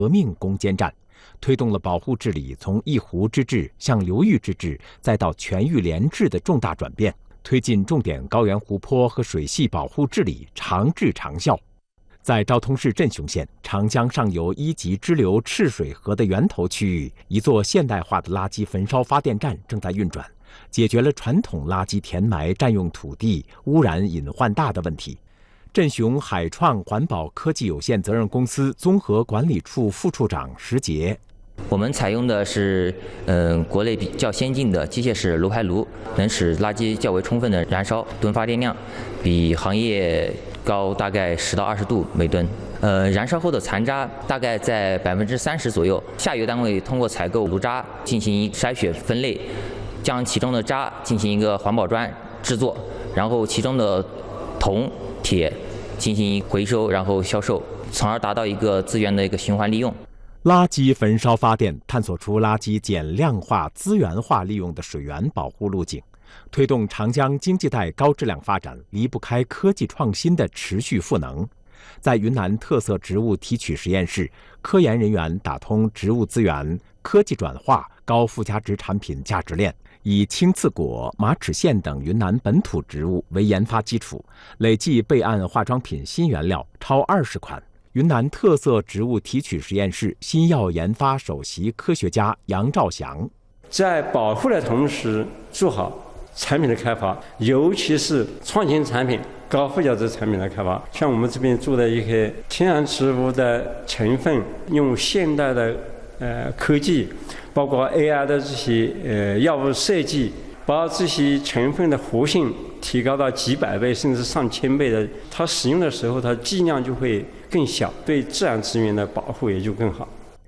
革命攻坚战，推动了保护治理从一湖之治向流域之治，再到全域联治的重大转变，推进重点高原湖泊和水系保护治理长治长效。在昭通市镇雄县长江上游1级支流赤水河的源头区域，一座现代化的垃圾焚烧发电站正在运转，解决了传统垃圾填埋占用土地、污染隐患大的问题。镇雄海创环保科技有限责任公司综合管理处副处长石杰： 我们采用的是国内比较先进的机械式炉排炉，能使垃圾较为充分的燃烧，吨发电量比行业高大概10到20度每吨。燃烧后的残渣大概在30%左右。下游单位通过采购炉渣进行筛选分类，将其中的渣进行一个环保砖制作，然后其中的铜、铁进行回收，然后销售，从而达到一个资源的一个循环利用。 垃圾焚烧发电探索出垃圾减量化、资源化利用的水源保护路径，推动长江经济带高质量发展离不开科技创新的持续赋能。在云南特色植物提取实验室，科研人员打通植物资源、科技转化、高附加值产品价值链，以青刺果、马齿苋等云南本土植物为研发基础，累计备案化妆品新原料超20款。云南特色植物提取实验室新药研发首席科学家杨兆祥： 在保护的同时，做好产品的开发，尤其是创新产品、高附加值产品的开发。像我们这边做的一些天然植物的成分，用现代的科技，包括 AI 的这些药物设计，把这些成分的活性提高到几百倍甚至上千倍的，它使用的时候它剂量就会更小，对自然资源的保护也就更好。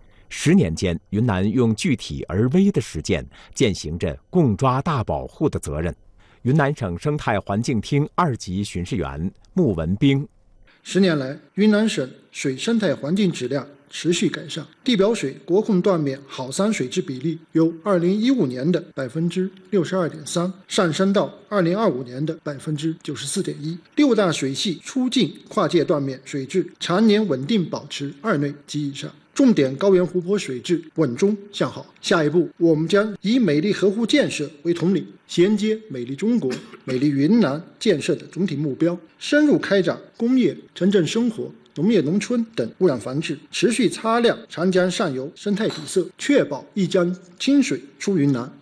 10年间，云南用具体而微的实践践行着共抓大保护的责任。云南省生态环境厅2级巡视员穆文兵 ：10年来，云南省水生态环境质量持续改善，地表水国控断面好山水质比例由2015年的62.3%上升到2025年的94.1%。6大水系出境跨界断面水质常年稳定保持2类及以上，重点高原湖泊水质稳中向好。下一步，我们将以美丽河湖建设为统领，衔接美丽中国、美丽云南建设的总体目标，深入开展工业、城镇生活、农业农村等污染防治，持续擦亮长江上游生态底色，确保一江清水出云南。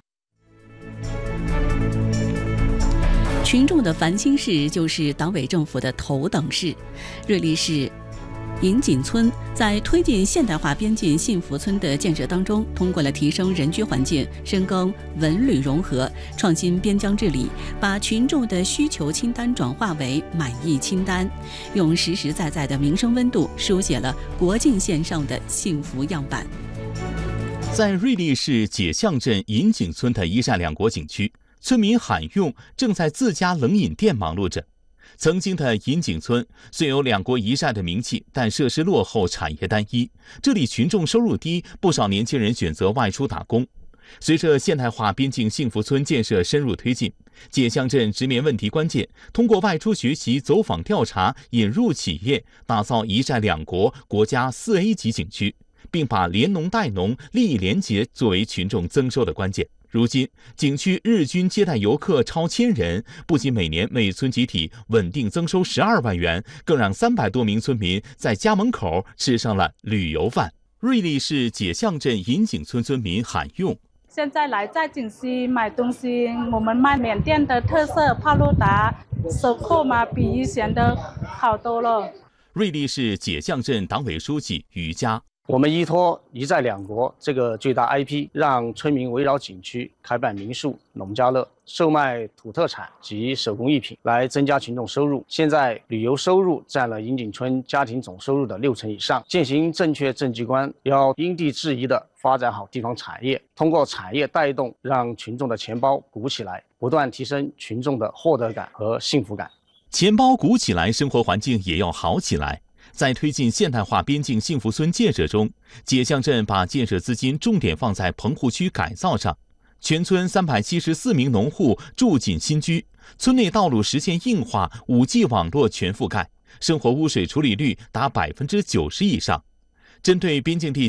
群众的烦心事就是党委政府的头等事。瑞丽市银井村在推进现代化边境幸福村的建设当中，通过了提升人居环境、深耕文旅融合、创新边疆治理，把群众的需求清单转化为满意清单，用实实在在的民生温度书写了国境线上的幸福样板。 在瑞丽市解巷镇银井村的一寨两国景区，村民韩用正在自家冷饮店忙碌着。曾经的银井村虽有2国一寨的名气，但设施落后，产业单一，这里群众收入低，不少年轻人选择外出打工。随着现代化边境幸福村建设深入推进，解巷镇直面问题关键，通过外出学习、走访调查、引入企业，打造一寨两国国家4A 级景区，并把联农带农、利益联结作为群众增收的关键。如今，景区日均接待游客超1000人，不仅每年每村集体稳定增收12万元，更让300多名村民在家门口吃上了旅游饭。瑞丽市解巷镇银井村村民韩用： 现在来在景区买东西，我们卖缅甸的特色泡露达，收获嘛比以前的好多了。 瑞丽市解巷镇党委书记于佳： 我们依托一寨两国这个最大 IP， 让村民围绕景区开办民宿、农家乐，售卖土特产及手工艺品，来增加群众收入。现在旅游收入占了银井村家庭总收入的60%以上。践行正确政绩观，要因地制宜地发展好地方产业，通过产业带动，让群众的钱包鼓起来，不断提升群众的获得感和幸福感。 钱包鼓起来，生活环境也要好起来。在推进现代化边境幸福村建设中，解巷镇把建设资金重点放在棚户区改造上，全村374名农户住进新居，村内道路实现硬化，5G 网络全覆盖，生活污水处理率达90%以上。针对边境地